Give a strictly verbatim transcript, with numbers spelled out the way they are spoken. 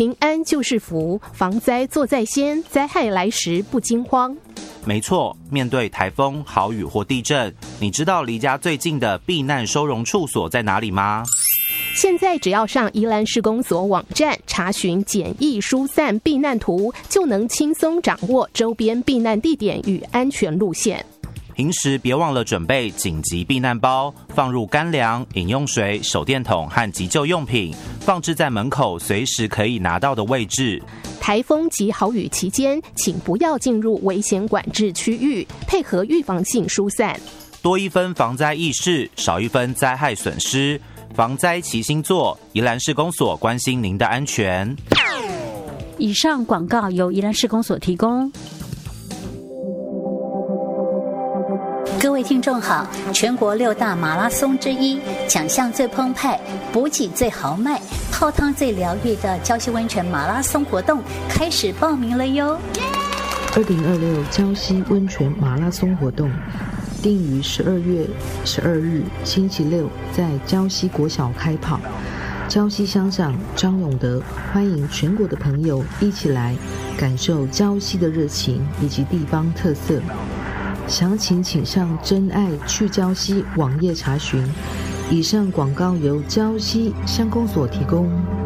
平安就是福，防灾做在先，灾害来时不惊慌。 没错，面对台风、豪雨或地震，你知道离家最近的避难收容处所在哪里吗？ 现在只要上宜兰市公所网站查询简易疏散避难图，就能轻松掌握周边避难地点与安全路线。 平时别忘了准备紧急避难包，放入干粮、饮用水、手电筒和急救用品，放置在门口随时可以拿到的位置。 台风及豪雨期间，请不要进入危险管制区域，配合预防性疏散。 多一分防灾意识，少一分灾害损失。防灾齐心做，宜兰市公所关心您的安全。 以上广告由宜兰市公所提供。 各位听众好，全国六大马拉松之一，奖项最澎湃，补给最豪迈，泡汤最疗愈的礁溪温泉马拉松活动开始报名了哟！ 二零二六礁溪温泉马拉松活动定于十二月十二日星期六在礁溪国小开跑。礁溪乡长张永德欢迎全国的朋友一起来感受礁溪的热情以及地方特色。详情请上真爱去礁溪网页查询。以上广告由礁溪乡公所提供。